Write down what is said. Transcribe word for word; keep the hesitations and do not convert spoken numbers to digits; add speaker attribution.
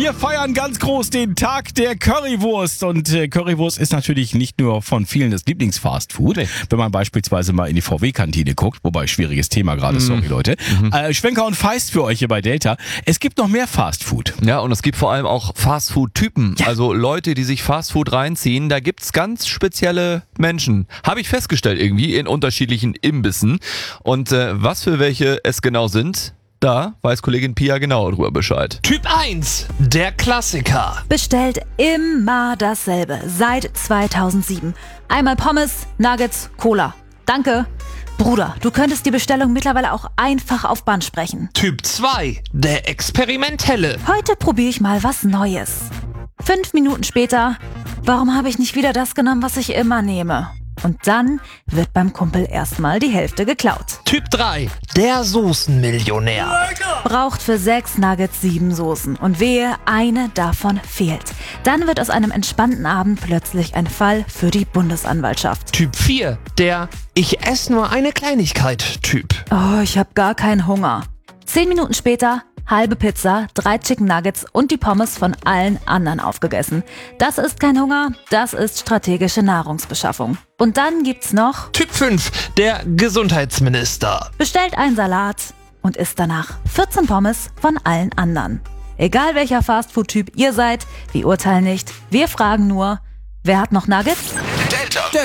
Speaker 1: Wir feiern ganz groß den Tag der Currywurst und äh, Currywurst ist natürlich nicht nur von vielen das Lieblingsfastfood, nee. Wenn man beispielsweise mal in die V W-Kantine guckt, wobei schwieriges Thema gerade, mm. sorry Leute. Mhm. Äh, Schwenker und Feist für euch hier bei Delta. Es gibt noch mehr Fastfood.
Speaker 2: Ja, und es gibt vor allem auch Fastfood-Typen,
Speaker 1: ja.
Speaker 2: also Leute, die sich Fastfood reinziehen. Da gibt's ganz spezielle Menschen, habe ich festgestellt irgendwie, in unterschiedlichen Imbissen. Und äh, was für welche es genau sind, da weiß Kollegin Pia genau drüber Bescheid.
Speaker 3: Typ eins, der Klassiker.
Speaker 4: Bestellt immer dasselbe, seit zweitausendsieben. Einmal Pommes, Nuggets, Cola. Danke. Bruder, du könntest die Bestellung mittlerweile auch einfach auf Band sprechen.
Speaker 3: Typ zwei, der Experimentelle.
Speaker 4: Heute probiere ich mal was Neues. Fünf Minuten später, warum habe ich nicht wieder das genommen, was ich immer nehme? Und dann wird beim Kumpel erstmal die Hälfte geklaut.
Speaker 3: Typ drei, der Soßenmillionär.
Speaker 4: Braucht für sechs Nuggets sieben Soßen und wehe, eine davon fehlt. Dann wird aus einem entspannten Abend plötzlich ein Fall für die Bundesanwaltschaft.
Speaker 3: Typ vier, der Ich esse nur eine Kleinigkeit-Typ.
Speaker 4: Oh, ich habe gar keinen Hunger. Zehn Minuten später, halbe Pizza, drei Chicken Nuggets und die Pommes von allen anderen aufgegessen. Das ist kein Hunger, das ist strategische Nahrungsbeschaffung. Und dann gibt's noch
Speaker 3: Typ fünf, der Gesundheitsminister.
Speaker 4: Bestellt einen Salat und isst danach vierzehn Pommes von allen anderen. Egal welcher Fastfood-Typ ihr seid, wir urteilen nicht, wir fragen nur, wer hat noch Nuggets?
Speaker 5: Delta.